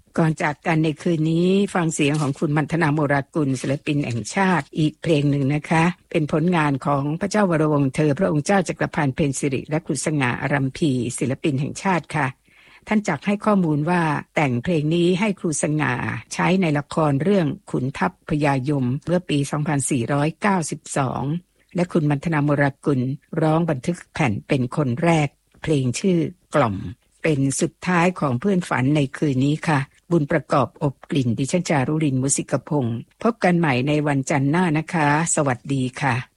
ก่อนจากกันในคืนนี้ฟังเสียงของคุณมัณฑนาโมรากุลศิลปินแห่งชาติอีกเพลงหนึ่งนะคะเป็นผลงานของพระเจ้าวรวงศ์เธอพระองค์เจ้าจักรพันธ์เพ็ญสิริและครูสง่าอารัมพีศิลปินแห่งชาติค่ะท่านจักให้ข้อมูลว่าแต่งเพลงนี้ให้ครูสง่าใช้ในละครเรื่องขุนทัพพญายมเมื่อปี 2492 และคุณมัณฑนาโมรากุลร้องบันทึกแผ่นเป็นคนแรกเพลงชื่อกล่อมเป็นสุดท้ายของเพื่อนฝันในคืนนี้ค่ะบุญประกอบอบกลิ่นดิฉันจารุรินทร์ มุสิกพงศ์พบกันใหม่ในวันจันทร์หน้านะคะสวัสดีค่ะ